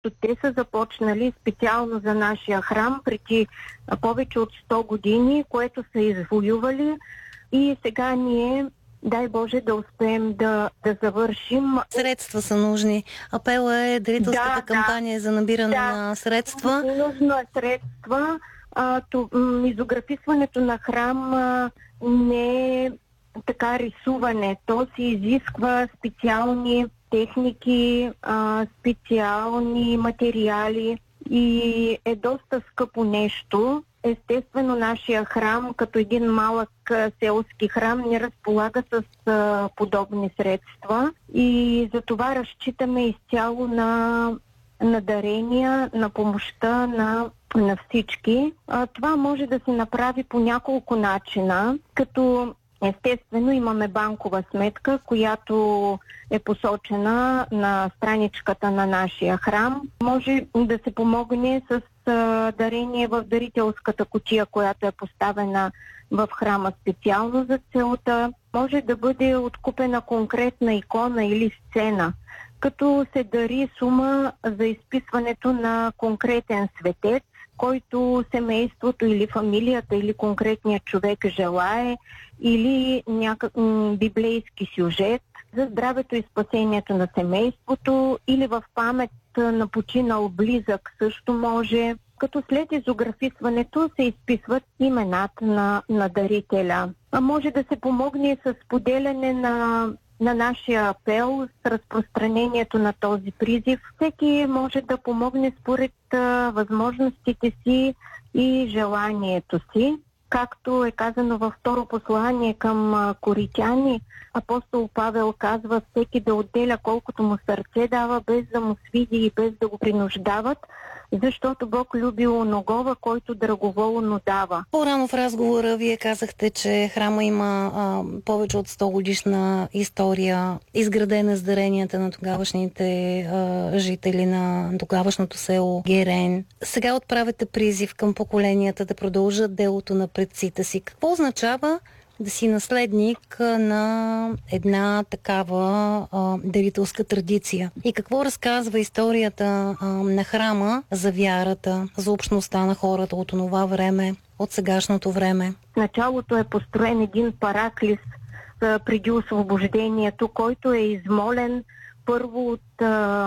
Те са започнали специално за нашия храм преди повече от 100 години, което са извоювали и сега ние, дай Боже, да успеем да завършим. Средства са нужни. Апела е дарителската кампания за набиране на средства. Нужно е средства. Мизографисването на храм не е така рисуване. То се изисква специални техники, специални материали и е доста скъпо нещо. Естествено, нашия храм, като един малък селски храм, не разполага с подобни средства и затова разчитаме изцяло на дарения, на помощта на всички. Това може да се направи по няколко начина, като естествено имаме банкова сметка, която е посочена на страничката на нашия храм. Може да се помогне с дарение в дарителската кутия, която е поставена в храма специално за целта. Може да бъде откупена конкретна икона или сцена, като се дари сума за изписването на конкретен светец, който семейството или фамилията или конкретният човек желае, или библейски сюжет за здравето и спасението на семейството, или в памет на починал близък също може, като след изографисването се изписват имената на дарителя. Може да се помогне с поделяне на нашия апел, с разпространението на този призив. Всеки може да помогне според възможностите си и желанието си. Както е казано във второ послание към коринтяни, апостол Павел казва всеки да отделя колкото му сърце дава, без да му свиди и без да го принуждават, защото Бог люби оногова, който драговолно дава. По-рано в разговора вие казахте, че храма има повече от 100 годишна история, изградена с даренията на тогавашните жители на тогавашното село Герен. Сега отправяте призив към поколенията да продължат делото на предците си. Какво означава да си наследник на една такава дарителска традиция? И какво разказва историята на храма за вярата, за общността на хората от онова време, от сегашното време? В началото е построен един параклис преди освобождението, който е измолен първо от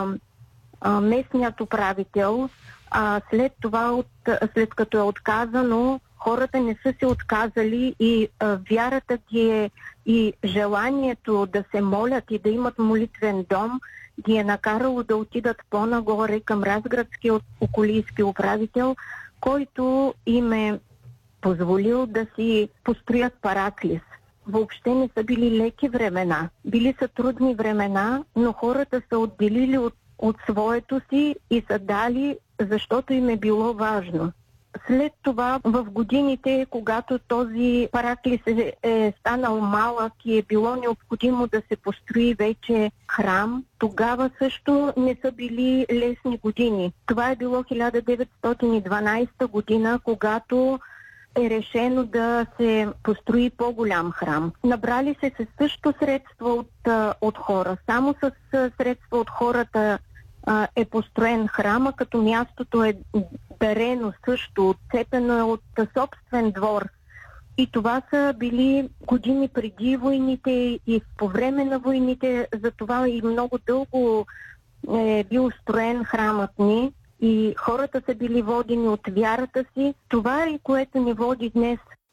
местният управител, а след това, след като е отказано, хората не са се отказали и вярата ги е и желанието да се молят и да имат молитвен дом ги е накарало да отидат по-нагоре към Разградския околийски управител, който им е позволил да си построят параклис. Въобще не са били леки времена. Били са трудни времена, но хората са отделили от своето си и са дали, защото им е било важно. След това, в годините, когато този параклис е станал малък и е било необходимо да се построи вече храм, тогава също не са били лесни години. Това е било 1912 година, когато е решено да се построи по-голям храм. Набрали се също средства от хора. Само с средства от хората е построен храма, като мястото е дарено също, отцепено е от собствен двор. И това са били години преди войните и по време на войните, затова и много дълго е бил строен храмът ни и хората са били водени от вярата си. Това е, което ни води днес